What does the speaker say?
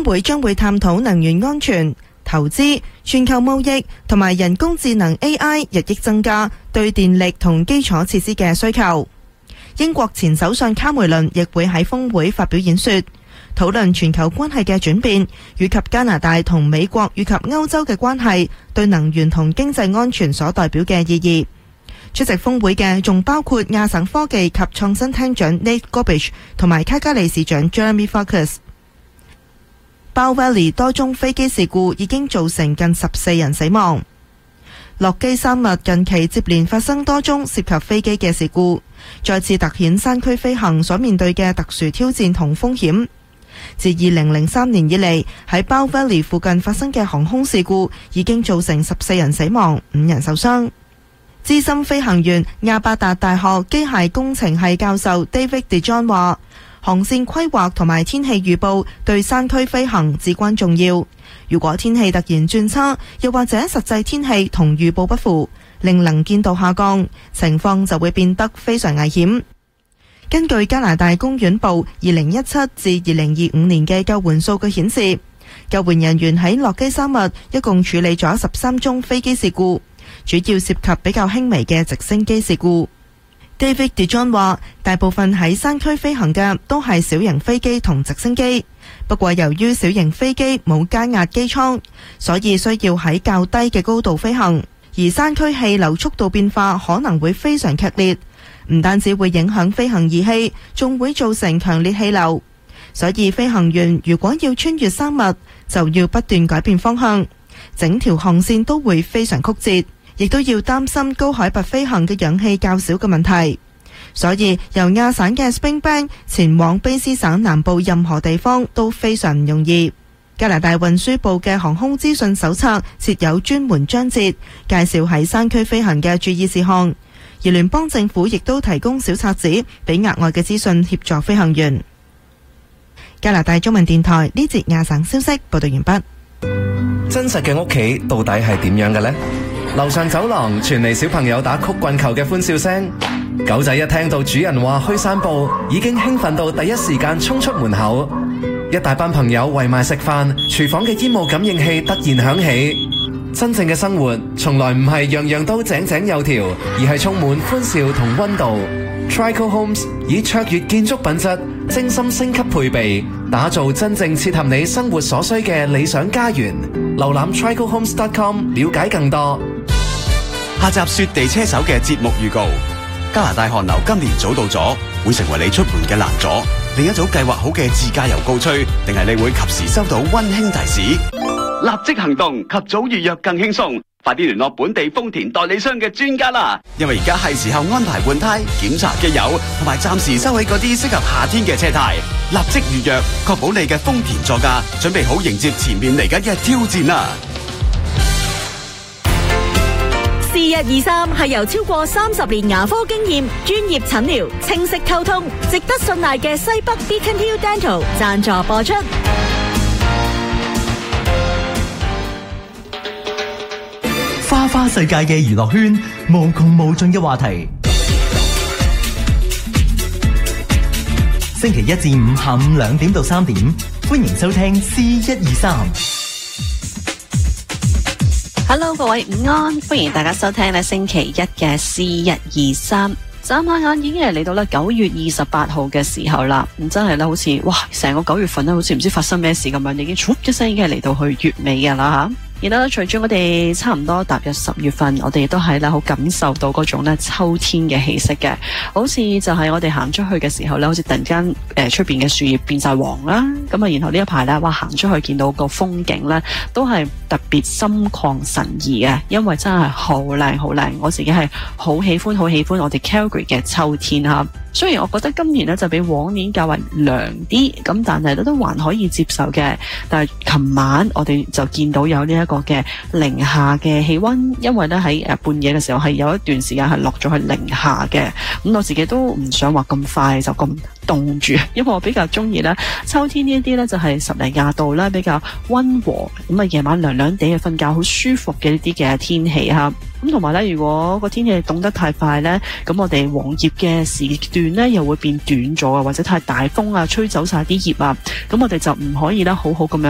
峰會將會探討能源安全、投資、全球貿易同埋人工智能 AI 日益增加對電力同基礎設施嘅需求。英國前首相卡梅倫亦會喺峰會發表演說，討論全球關係嘅轉變，以及加拿大同美國以及歐洲嘅關係對能源同經濟安全所代表嘅意義。出席峰會嘅仲包括亞省科技及創新廳長 Nate Gorbich 同埋卡加利市長 Jeremy Farkas。Bow Valley 多宗飛機事故已經造成近14人死亡。洛基山脈近期接連發生多宗涉及飛機嘅事故，再次凸顯山區飛行所面對嘅特殊挑戰同風險。自2003年以嚟，喺 Bow Valley 附近發生嘅航空事故已經造成14人死亡、5人受傷。資深飛行員亞伯達大學機械工程系教授 David DeJohn 話，航線規劃同埋天氣預報對山區飛行至關重要。如果天氣突然轉差，又或者實際天氣同預報不符，令能見度下降，情況就會變得非常危險。根據加拿大公園部2017至2025年嘅救援數據顯示，救援人員喺洛基山脈一共處理咗13宗飛機事故，主要涉及比較輕微嘅直升機事故。David DeJohn 話，大部分喺山區飛行嘅都係小型飛機同直升機，不過由於小型飛機冇加壓機艙，所以需要喺較低嘅高度飛行，而山區氣流速度變化可能會非常劇烈，唔單止會影響飛行儀器，仲會造成強烈氣流。所以飛行員如果要穿越山脈，就要不斷改變方向，整條航線都會非常曲折，亦都要擔心高海拔飛行嘅氧氣較少嘅問題。所以由亞省嘅 Springbank 前往卑斯省南部任何地方都非常唔容易。加拿大運輸部嘅航空資訊手冊設有專門章節，介紹喺山區飛行嘅注意事項，而聯邦政府亦都提供小冊子俾額外嘅資訊協助飛行員。加拿大中文電台呢節亞省消息報道完畢。 真實嘅屋企到底係點樣嘅呢？樓上走廊傳嚟小朋友打曲棍球嘅歡笑聲，狗仔一聽到主人話去散步，已經興奮到第一時間衝出門口。一大班朋友圍埋食飯，廚房嘅煙霧感應器突然響起。真正嘅生活從來唔係樣樣都井井有條，而係充滿歡笑同溫度。Trico Homes 以卓越建築品質、精心升級配備，打造真正切合你生活所需嘅理想家園。瀏覽 tricohomes.com 了解更多。 下集雪地車手嘅節目預告：加拿大寒流今年早到咗，會成為你出門嘅難阻。另一早計劃好嘅自駕遊告吹，定係你會及時收到溫馨提示？立即行動，及早預約更輕鬆。快啲聯絡本地豐田代理商嘅專家啦！因為而家係時候安排換胎、檢查機油，同埋暫時收起嗰啲適合夏天嘅車胎。立即預約，確保你嘅豐田座駕準備好迎接前面嚟緊嘅挑戰啦 ！4123係由超過30年牙科經驗、專業診療、清晰溝通、值得信賴嘅西北 Beacon Hill Dental 贊助播出。 花花世界嘅娛樂圈，無窮無盡嘅話題。星期一至五下午2點到3點，歡迎收聽 C123。 Hello， 各位午安，歡迎大家收聽咧星期一嘅 C123。眨下眼已經係嚟到咧9月28號嘅時候啦，咁真係咧好似哇，成個9月份咧好似唔知發生咩事咁樣，已經唰一聲已經係嚟到去月尾噶啦吓。然後隨住我哋差唔多踏入10月份，我哋都係咧好感受到嗰種咧秋天嘅氣息嘅，好似就係我哋行出去嘅時候咧，好似突然間出邊嘅樹葉變晒黃啦，咁啊然後呢一排咧哇行出去見到個風景咧都係特別心曠神怡嘅，因為真係好靚好靚，我自己係好喜歡我哋 Calgary 嘅秋天吓。雖然我覺得今年咧就比往年較為涼啲，咁但係都還可以接受嘅。但係琴晚我哋就見到有呢一個嘅零下嘅氣溫，因為咧喺半夜嘅時候係有一段時間係落咗去零下嘅。咁我自己都唔想話咁快就咁凍住，因為我比較中意咧秋天呢一啲咧就係10零20度啦，比較溫和，咁啊夜晚涼涼地嘅瞓覺好舒服嘅呢啲嘅天氣吓。咁同埋咧，如果個天氣凍得太快咧，咁我哋黃葉嘅時段咧又會變短咗啊，或者太大風啊，吹走晒啲葉啊，咁我哋就唔可以咧好好咁樣